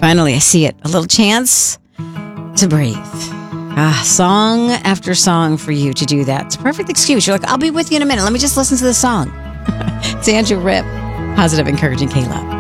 Finally, I see it. A little chance to breathe. Song after song for you to do that. It's a perfect excuse. You're like, I'll be with you in a minute. Let me just listen to the song. It's Andrew Ripp. Positive, encouraging K-Love.